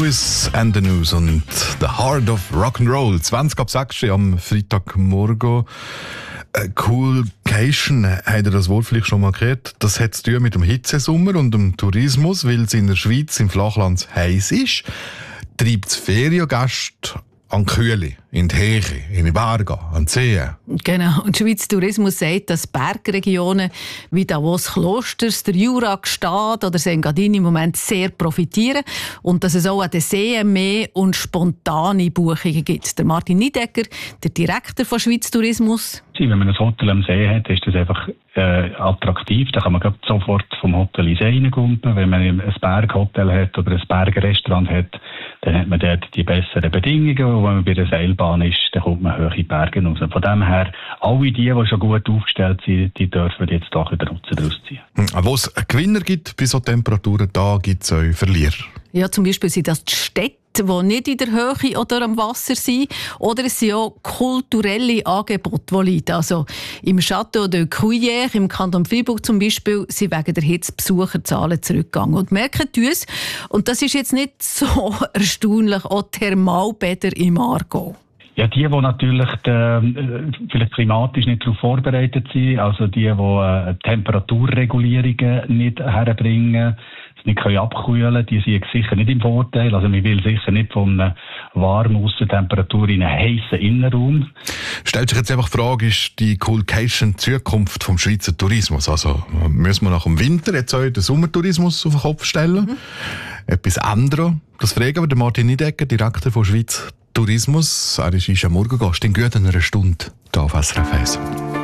Lewis and the News und The Heart of Rock'n'Roll. 20 ab 6 am Freitagmorgen. Coolcation, habt ihr das Wort vielleicht schon mal gehört? Das hat zu tun mit dem Hitzesommer und dem Tourismus, weil es in der Schweiz im Flachland heiß ist. Treibt es Feriengäste an die Kühle, in die Höhe, in die Berge, an die Seen. Genau. Und Schweiz Tourismus sagt, dass Bergregionen wie Davos Klosters, der Jura, Gstaad oder Engadin im Moment sehr profitieren und dass es auch an den Seen mehr und spontane Buchungen gibt. Der Martin Niedecker, der Direktor von Schweiz Tourismus. Wenn man ein Hotel am See hat, ist das einfach attraktiv. Da kann man sofort vom Hotel ins See reingumpen. Wenn man ein Berghotel hat oder ein Bergrestaurant hat, dann hat man dort die besseren Bedingungen. Und wenn man bei der Seilbahn ist, dann kommt man hohe Berge raus. Von dem her, alle die schon gut aufgestellt sind, die dürfen jetzt auch wieder Nutzen daraus ziehen. Wo es einen Gewinner gibt bei solchen Temperaturen, da gibt es auch Verlierer. Ja, zum Beispiel sind das die Städte, die nicht in der Höhe oder am Wasser sind. Oder es sind auch kulturelle Angebote, die liegen. Also im Château de Cuillère, im Kanton Freiburg zum Beispiel, sind wegen der Hitze Besucherzahlen zurückgegangen. Und merken uns, und das ist jetzt nicht so erstaunlich, auch Thermalbäder im Aargau. Ja, die natürlich vielleicht klimatisch nicht darauf vorbereitet sind, also die Temperaturregulierungen nicht herbringen, es nicht abkühlen können, die sind sicher nicht im Vorteil. Also man will sicher nicht von einer warmen Aussentemperatur in einen heissen Innenraum. Stellt sich jetzt einfach die Frage, ist die Coolcation die Zukunft vom Schweizer Tourismus? Also müssen wir nach dem Winter jetzt auch den Sommertourismus auf den Kopf stellen? Etwas ändern? Das fragen wir den Martin Niedecker, Direktor von Schweiz Tourismus. Er ist am Morgengast in gut einer Stunde hier auf SRF 1.